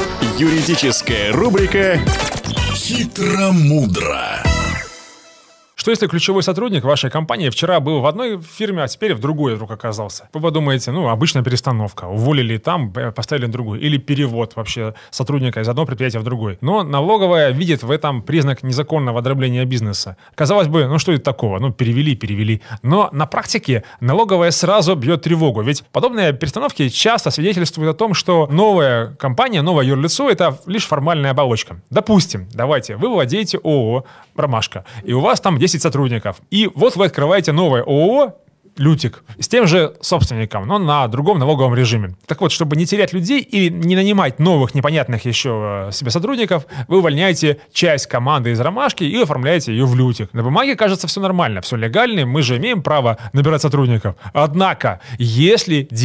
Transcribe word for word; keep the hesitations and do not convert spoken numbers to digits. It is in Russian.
Юридическая рубрика «Хитро-мудро». Что если ключевой сотрудник вашей компании вчера был в одной фирме, а теперь в другой вдруг оказался? Вы подумаете, ну, обычная перестановка. Уволили там, поставили другую. Или перевод вообще сотрудника из одного предприятия в другой. Но налоговая видит в этом признак незаконного дробления бизнеса. Казалось бы, ну что это такого? Ну, перевели, перевели. Но на практике налоговая сразу бьет тревогу. Ведь подобные перестановки часто свидетельствуют о том, что новая компания, новое юрлицо — это лишь формальная оболочка. Допустим, давайте, вы владеете ООО «Ромашка», и у вас там десять сотрудников. И вот вы открываете новое ООО «Лютик» с тем же собственником, но на другом налоговом режиме. Так вот, чтобы не терять людей и не нанимать новых непонятных еще себе сотрудников, вы увольняете часть команды из «Ромашки» и оформляете ее в «Лютик». На бумаге кажется все нормально, все легально, мы же имеем право набирать сотрудников. Однако, если